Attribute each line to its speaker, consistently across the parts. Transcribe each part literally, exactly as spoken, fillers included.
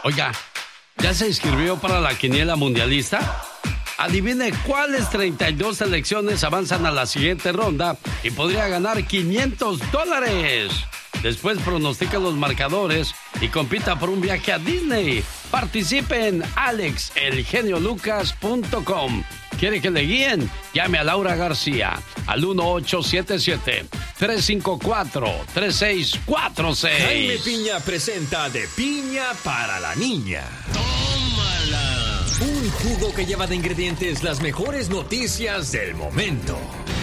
Speaker 1: Oiga, ¿ya se inscribió para la quiniela mundialista? Adivine cuáles treinta y dos selecciones avanzan a la siguiente ronda y podría ganar quinientos dólares. Después pronostica los marcadores y compita por un viaje a Disney. Participe en alex el genio lucas punto com. ¿Quiere que le guíen? Llame a Laura García al uno ocho siete siete, tres cinco cuatro, tres seis cuatro seis.
Speaker 2: Jaime Piña presenta De Piña para la Niña. ¡Tómala! Un jugo que lleva de ingredientes las mejores noticias del momento.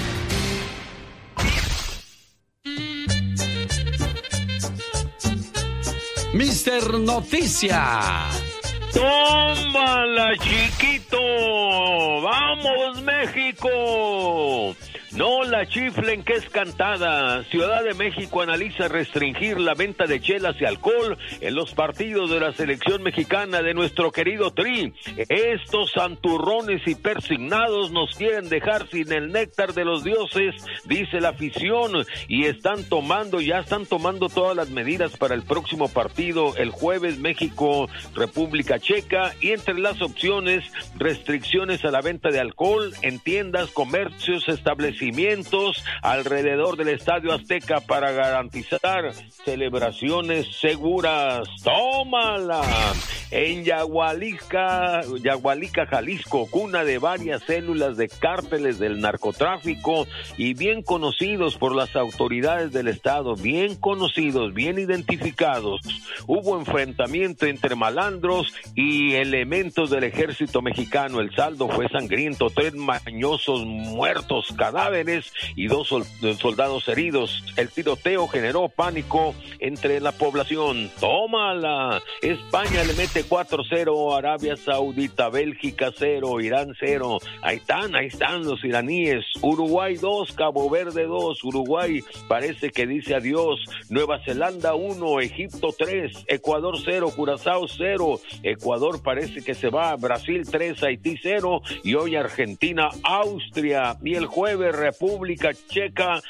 Speaker 1: mister Noticia.
Speaker 3: ¡Tómala, chiquito! ¡Vamos, México! No la chiflen, que es cantada. Ciudad de México analiza restringir la venta de chelas y alcohol en los partidos de la selección mexicana de nuestro querido Tri. Estos santurrones y persignados nos quieren dejar sin el néctar de los dioses, dice la afición, y están tomando, ya están tomando todas las medidas para el próximo partido, el jueves, México-República Checa, y entre las opciones, restricciones a la venta de alcohol en tiendas, comercios, establecimientos alrededor del Estadio Azteca para garantizar celebraciones seguras. ¡Tómala! En Yagualica, Yagualica, Jalisco, cuna de varias células de cárteles del narcotráfico y bien conocidos por las autoridades del estado, bien conocidos, bien identificados. Hubo enfrentamiento entre malandros y elementos del ejército mexicano. El saldo fue sangriento, tres mañosos muertos, cadáveres y dos soldados heridos. El tiroteo generó pánico entre la población. ¡Tómala! España le mete cuatro cero, Arabia Saudita, Bélgica cero, Irán cero. Ahí están, ahí están los iraníes. Uruguay dos, Cabo Verde dos. Uruguay parece que dice adiós. Nueva Zelanda uno, Egipto tres, Ecuador cero, Curazao cero. Ecuador parece que se va. Brasil tres, Haití cero. Y hoy Argentina, Austria. Y el jueves República Checa,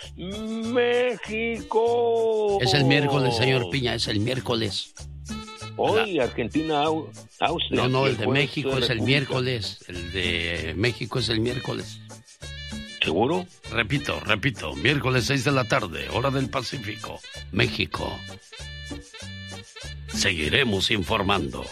Speaker 3: México.
Speaker 1: Es el miércoles, señor Piña, es el miércoles.
Speaker 3: Hoy la... Argentina, Austria.
Speaker 1: No, no, el de México es el miércoles. El de México es el miércoles.
Speaker 3: ¿Seguro?
Speaker 1: Repito, repito, miércoles seis de la tarde, hora del Pacífico, México. Seguiremos informando.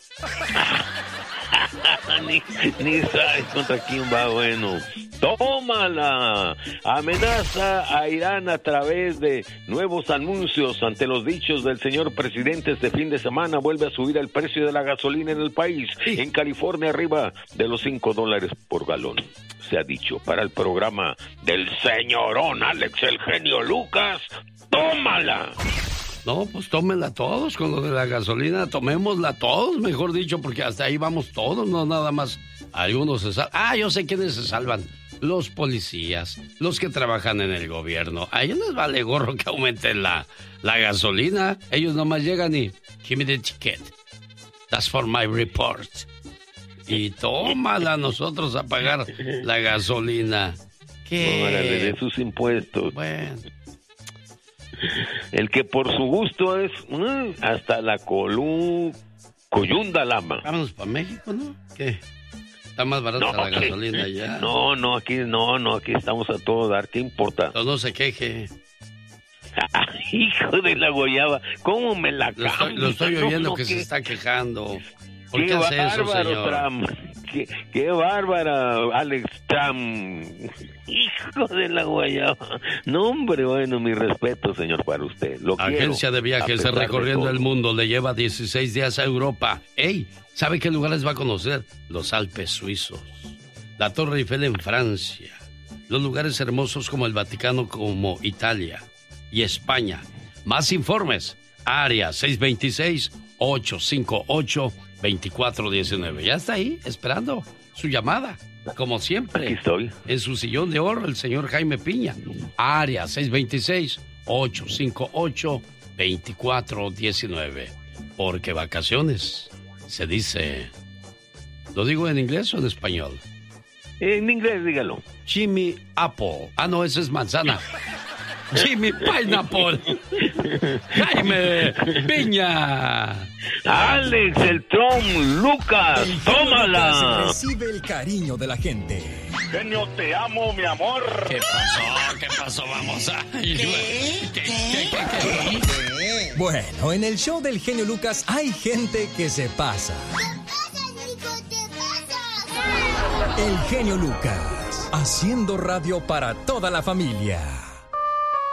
Speaker 3: ni, ni sabes contra quién va, bueno. ¡Tómala! Amenaza a Irán a través de nuevos anuncios ante los dichos del señor presidente. Este fin de semana vuelve a subir el precio de la gasolina en el país. Sí. En California arriba de los cinco dólares por galón. Se ha dicho para el programa del señorón Alex el genio Lucas. ¡Tómala!
Speaker 1: No, pues tómenla todos con lo de la gasolina, tomémosla todos, mejor dicho, porque hasta ahí vamos todos, no nada más algunos se salvan. Ah, yo sé quiénes se salvan, los policías, los que trabajan en el gobierno. A ellos les vale gorro que aumenten la, la gasolina, ellos nomás llegan y, give me the ticket, that's for my report. Y tómala nosotros a pagar la gasolina. ¿Qué?
Speaker 3: Órale, de sus impuestos.
Speaker 1: Bueno.
Speaker 3: El que por su gusto es uh, hasta la colú, coyunda lama.
Speaker 1: Vámonos para México, ¿no? ¿Qué? Está más barata no, la ¿qué? gasolina ya.
Speaker 3: No, no, aquí no, no, aquí estamos a todo dar. ¿Qué importa?
Speaker 1: No, no se queje.
Speaker 3: Hijo de la guayaba, ¿cómo me la
Speaker 1: Lo estoy, lo estoy oyendo no, no, que ¿qué? se está quejando. ¿Por qué, qué hace
Speaker 3: bárbaro,
Speaker 1: eso, señor?
Speaker 3: Trump. Qué, qué bárbara, Alex Trump. Hijo de la guayaba. No, hombre, bueno, mi respeto, señor, para usted. Lo
Speaker 1: Agencia
Speaker 3: quiero,
Speaker 1: de viajes recorriendo el mundo le lleva dieciséis días a Europa. ¡Ey! ¿Sabe qué lugares va a conocer? Los Alpes suizos, la Torre Eiffel en Francia, los lugares hermosos como el Vaticano, como Italia y España. Más informes, área seis dos seis, ocho cinco ocho, dos cuatro uno nueve. Ya está ahí, esperando su llamada. Como siempre,
Speaker 3: aquí estoy.
Speaker 1: En su sillón de oro, el señor Jaime Piña. Área seis dos seis, ocho cinco ocho, dos cuatro uno nueve. Porque vacaciones se dice... ¿Lo digo en inglés o en español?
Speaker 3: En inglés, dígalo.
Speaker 1: Jimmy Apple. Ah, no, esa es manzana. Jimmy Pineapple. Jaime Piña.
Speaker 3: Alex el Tron Lucas,
Speaker 2: El
Speaker 3: tómala.
Speaker 2: Lucas recibe el cariño de la gente.
Speaker 4: Genio, te amo, mi amor.
Speaker 1: ¿Qué pasó? ¿Qué pasó? Vamos a... ¿Qué? ¿Qué? ¿Qué? ¿Qué? ¿Qué?
Speaker 2: Bueno, en el show del genio Lucas hay gente que se pasa. El genio Lucas, haciendo radio para toda la familia.